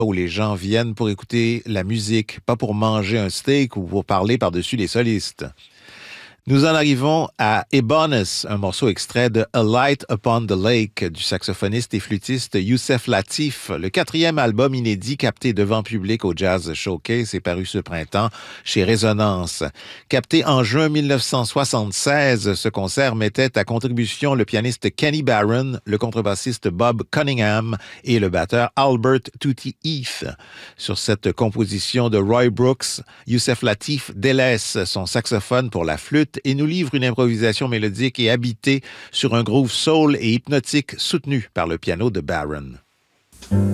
où les gens viennent pour écouter la musique, pas pour manger un steak ou pour parler par-dessus les solistes. Nous en arrivons à Ebonus, un morceau extrait de A Light Upon the Lake du saxophoniste et flûtiste Youssef Latif. Le 4e album inédit capté devant public au Jazz Showcase est paru ce printemps chez Résonance. Capté en juin 1976, ce concert mettait à contribution le pianiste Kenny Barron, le contrebassiste Bob Cunningham et le batteur Albert Tutti Heath. Sur cette composition de Roy Brooks, Youssef Latif délaisse son saxophone pour la flûte et nous livre une improvisation mélodique et habitée sur un groove soul et hypnotique soutenu par le piano de Barron.